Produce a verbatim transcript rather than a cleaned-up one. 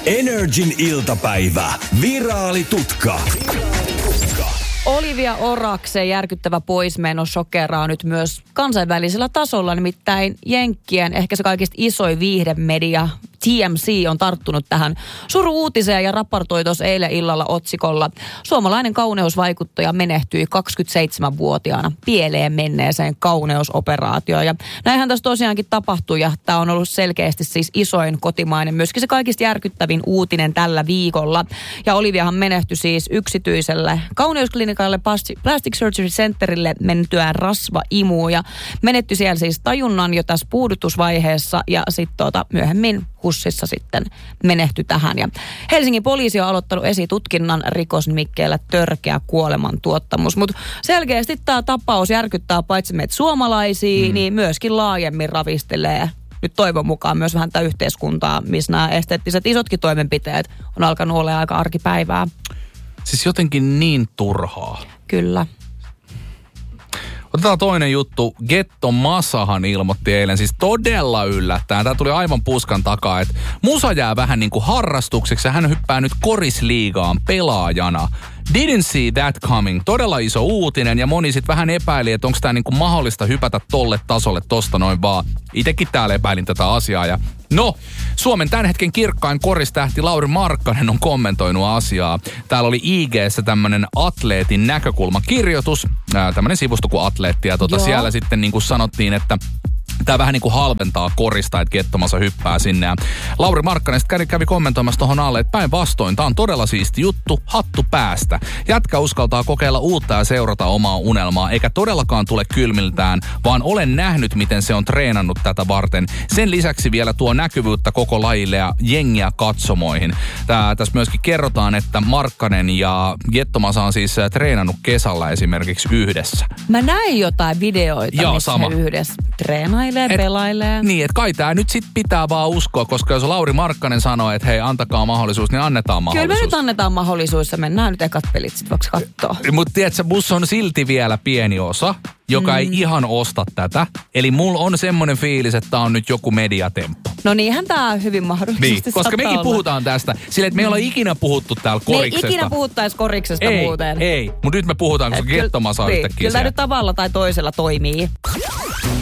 Energin iltapäivä. Viraalitutka. Olivia Oraksen järkyttävä poismeno shokeraa nyt myös kansainvälisellä tasolla, nimittäin Jenkkien ehkä se kaikista isoin viihdemedia T M Z on tarttunut tähän suru-uutiseen ja raportoi tuossa eilen illalla otsikolla: suomalainen kauneusvaikuttaja menehtyi kaksikymmentäseitsemänvuotiaana pieleen menneeseen kauneusoperaatioon. Ja näinhän tässä tosiaankin tapahtui ja tämä on ollut selkeästi siis isoin kotimainen, myöskin se kaikista järkyttävin uutinen tällä viikolla. Ja Oliviahan menehtyi siis yksityiselle kauneusklinikalle Plastic Surgery Centerille mentyään rasvaimuun ja menehtyi siellä siis tajunnan jo tässä puudutusvaiheessa ja sitten tuota, myöhemmin hussissa sitten menehtyi tähän. Ja Helsingin poliisi on aloittanut esitutkinnan rikosnimikkeellä törkeä kuolemantuottamus. Mutta selkeästi tämä tapaus järkyttää paitsi meitä suomalaisia, mm. niin myöskin laajemmin ravistelee nyt toivon mukaan myös vähän tätä yhteiskuntaa, missä nämä esteettiset isotkin toimenpiteet on alkanut olla aika arkipäivää. Siis jotenkin niin turhaa. Kyllä. Otetaan toinen juttu. Getto Masahan ilmoitti eilen, siis todella yllättäen. Tämä tuli aivan puskan takaa, että musa jää vähän niin kuin harrastukseksi ja hän hyppää nyt korisliigaan pelaajana. Didn't see that coming. Todella iso uutinen ja moni sitten vähän epäili, että onko tämä niinku mahdollista hypätä tolle tasolle tosta noin vaan. Itekin täällä epäilin tätä asiaa ja no, Suomen tämän hetken kirkkain koristähti Lauri Markkanen on kommentoinut asiaa. Täällä oli I G:ssä tämmönen atleetin näkökulmakirjoitus, tämmönen sivusto kuin Atleetti ja tota siellä sitten niinku sanottiin, että tämä vähän niin kuin halventaa korista, että Getto Masa hyppää sinne. Ja Lauri Markkanen kävi, kävi kommentoimassa tuohon alle, että päinvastoin, tämä on todella siisti juttu, hattu päästä. Jätkä uskaltaa kokeilla uutta ja seurata omaa unelmaa, eikä todellakaan tule kylmiltään, vaan olen nähnyt, miten se on treenannut tätä varten. Sen lisäksi vielä tuo näkyvyyttä koko lajille ja jengiä katsomoihin. Tää, tässä myöskin kerrotaan, että Markkanen ja Getto Masa on siis treenannut kesällä esimerkiksi yhdessä. Mä näin jotain videoita, Joo, missä sama. he yhdessä treenailee, et, pelailee. Niin, että kai tää nyt sit pitää vaan uskoa, koska jos Lauri Markkanen sanoo, että hei, antakaa mahdollisuus, niin annetaan mahdollisuus. Kyllä me nyt annetaan mahdollisuus ja mennään nyt ekat pelit sit voiko kattoo. Mutta tiedätkö, musta on silti vielä pieni osa, joka mm. ei ihan osta tätä. Eli mulla on semmoinen fiilis, että tää on nyt joku mediatemppu. No niinhän tää hyvin mahdollisesti niin, koska mekin olla. Puhutaan tästä sillä, että me ei olla ikinä puhuttu täällä koriksesta. Me ei ikinä puhuttaisi koriksesta ei, muuten. Ei, mutta nyt me puhutaan, koska Getto Masa niin, yhtäkkiä kyllä tämä nyt tavalla tai toisella toimii.